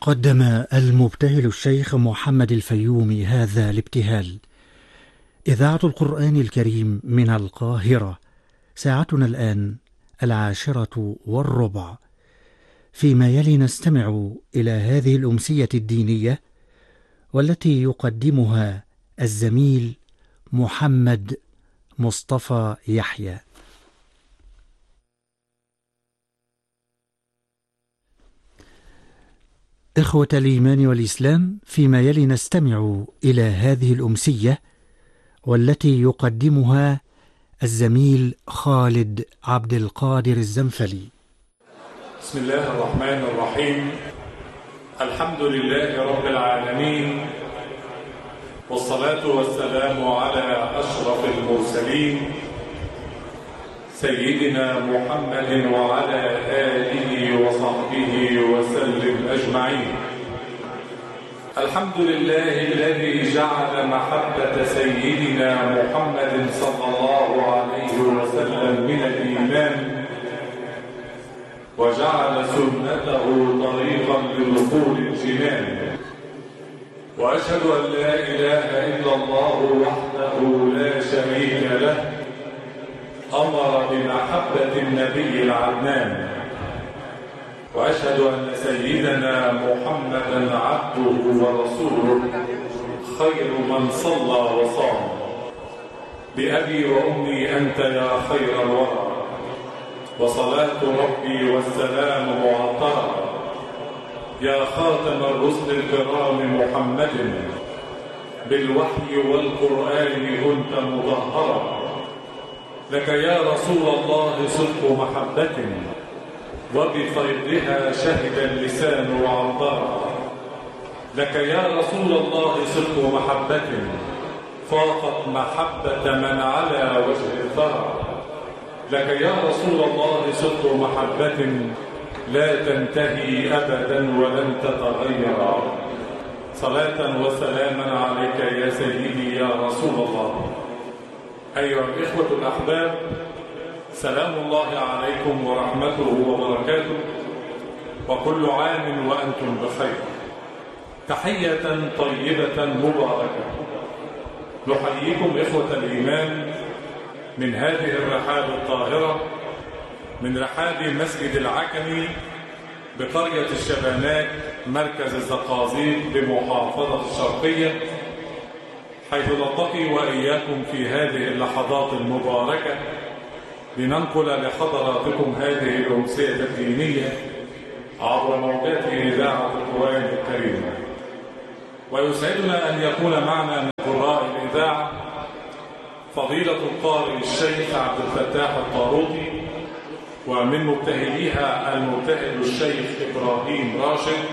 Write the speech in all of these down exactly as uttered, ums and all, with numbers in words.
قدم المبتهل الشيخ محمد الفيومي هذا الابتهال. إذاعة القرآن الكريم من القاهرة. ساعتنا الآن العاشرة والربع. فيما يلي نستمع إلى هذه الأمسية الدينية والتي يقدمها الزميل محمد مصطفى يحيى. إخوة الإيمان والإسلام، فيما يلي نستمع إلى هذه الأمسية والتي يقدمها الزميل خالد عبد القادر الزنفلي. بسم الله الرحمن الرحيم. الحمد لله رب العالمين، والصلاة والسلام على أشرف المرسلين سيدنا محمد وعلى آله وصحبه وسلم أجمعين. الحمد لله الذي جعل محبة سيدنا محمد صلى الله عليه وسلم من الإيمان، وجعل سنته طريقا لدخول الجنان. وأشهد أن لا إله إلا الله وحده لا شريك له، أمر بمحبة النبي العدنان. وأشهد أن سيدنا محمدا عبده ورسوله، خير من صلى وصام. بأبي وأمي أنت يا خير الورى، وصلاة ربي والسلام معطرة يا خاتم الرسل الكرام محمد، بالوحي والقرآن كنت مظهرا. لك يا رسول الله صدق محبة، وبفيضها شهد اللسان وعبرا. لك يا رسول الله صدق محبة، فاقت محبة من على وجه الثرى. لك يا رسول الله صدق محبة، لا تنتهي أبدا ولن تتغير. صلاة وسلاما عليك يا سيدي يا رسول الله. أيها الإخوة الأحباب، سلام الله عليكم ورحمته وبركاته، وكل عام وأنتم بخير. تحية طيبة مباركة نحييكم إخوة الإيمان من هذه الرحاب الطاهرة، من رحاب مسجد العكمي بقرية الشبانات مركز الزقازيق بمحافظة الشرقية، حيث نلتقي وإياكم في هذه اللحظات المباركة لننقل لحضراتكم هذه الأمسية الدينية عبر موجات إذاعة القرآن الكريم. ويسعدنا أن يكون معنا من قراء الإذاعة فضيلة القارئ الشيخ عبد الفتاح الطاروطي، ومن مبتهليها المبتهل الشيخ إبراهيم راشد،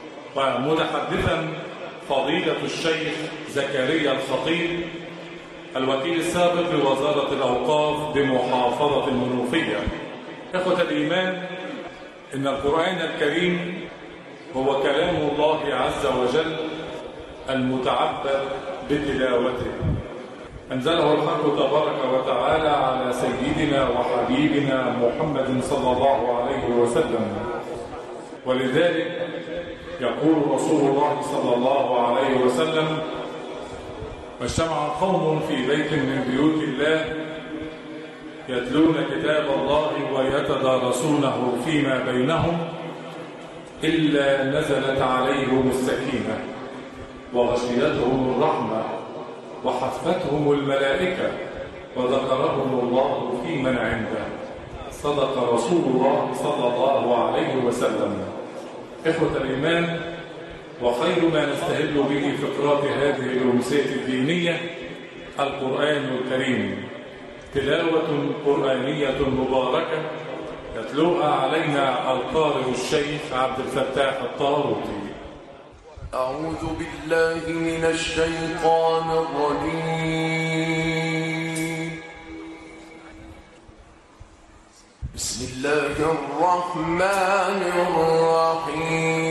ومتحدثا فضيلة الشيخ زكريا الخطيب الوكيل السابق لوزارة الأوقاف بمحافظة المنوفية. إخوة الإيمان، إن القرآن الكريم هو كلام الله عز وجل المتعبد بتلاوته. أنزله الحق تبارك وتعالى على سيدنا وحبيبنا محمد صلى الله عليه وسلم. ولذلك يقول رسول الله صلى الله عليه وسلم: ما اجتمع قوم في بيت من بيوت الله يتلون كتاب الله ويتدارسونه فيما بينهم إلا نزلت عليهم السكينة وغشيتهم الرحمة وحفتهم الملائكة وذكرهم الله في من عنده. صدق رسول الله صلى الله عليه وسلم. إخوة الإيمان، وخير ما نستهل به فقرات هذه الأمسية الدينية القرآن الكريم، تلاوة قرآنية مباركة يتلوها علينا القارئ الشيخ عبد الفتاح الطاروطي. أعوذ بالله من الشيطان الرجيم. بسم الله الرحمن الرحيم.